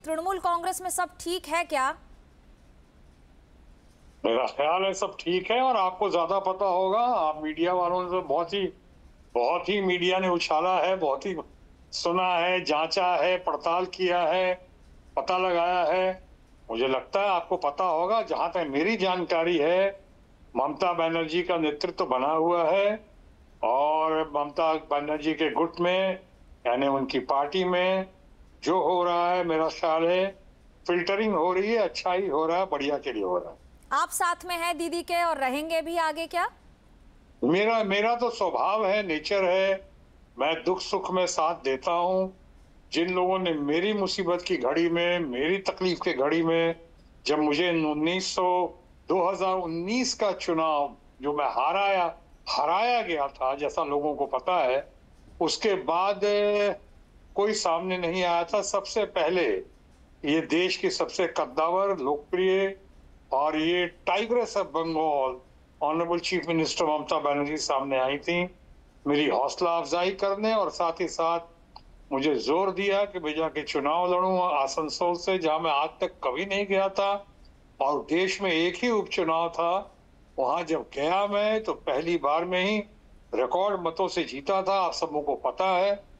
तृणमूल कांग्रेस में सब ठीक है क्या? मेरा ख्याल है सब ठीक है और आपको ज्यादा पता होगा। आप मीडिया वालों ने तो बहुत ही मीडिया ने उछाला है, बहुत ही सुना है, जांचा है, पड़ताल किया है, पता लगाया है। मुझे लगता है आपको पता होगा। जहां तक मेरी जानकारी है, ममता बनर्जी का नेतृत्व बना हुआ है और ममता बनर्जी के गुट में यानी उनकी पार्टी में जो हो रहा है, मेरा ख्याल है फिल्टरिंग हो रही है, अच्छा ही हो रहा है, बढ़िया के लिए हो रहा है। आप साथ में हैं दीदी के और रहेंगे भी आगे क्या? मेरा मेरा तो स्वभाव है, नेचर है। मैं दुख सुख में साथ देता हूँ। जिन लोगों ने मेरी मुसीबत की घड़ी में, मेरी तकलीफ की घड़ी में, जब मुझे 2019 का चुनाव जो मैं हराया गया था, जैसा लोगों को पता है, उसके बाद कोई सामने नहीं आया था। सबसे पहले ये देश की सबसे कद्दावर, लोकप्रिय और ये tigress of Bengal honourable chief minister Mamata Banerjee सामने आई थी, मेरी हौसला अफजाई करने और साथ ही साथ मुझे जोर दिया कि भैया के चुनाव लड़ूं आसनसोल से, जहां मैं आज तक कभी नहीं गया था और देश में एक ही उपचुनाव था। वहां जब गया मैं तो पहली बार में ही रिकॉर्ड मतों से जीता था, आप सबों को पता है।